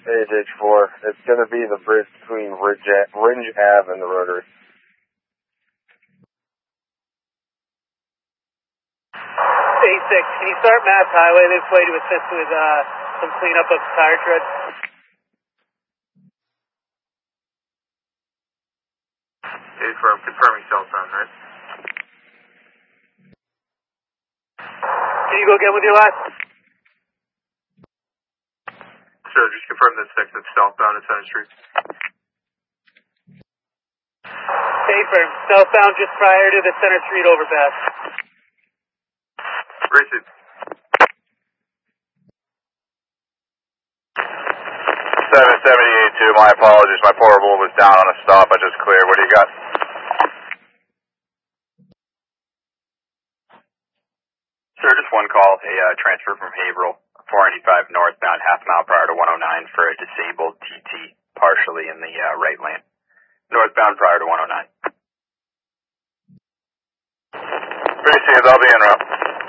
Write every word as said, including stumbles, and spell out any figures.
Hey, Ditch four. It's going to be the bridge between Ridge, Ringe Ave and the Rotary. A six, can you start Mass Highway this way to assist with uh, some cleanup of tire tread? Hey, firm, confirming southbound, right? Can you go again with your last? Sir, just confirm that six, that's southbound at Center Street. Hey, firm, southbound just prior to the Center Street overpass. Race it. seven seventy-eight two, my apologies. My portable was down on a stop. I just cleared. What do you got? Sir, just one call. A uh, transfer from Haverhill, four ninety-five northbound, half mile prior to one oh nine for a disabled T T, partially in the uh, right lane. Northbound prior to one oh nine. Pretty soon, I'll be en route.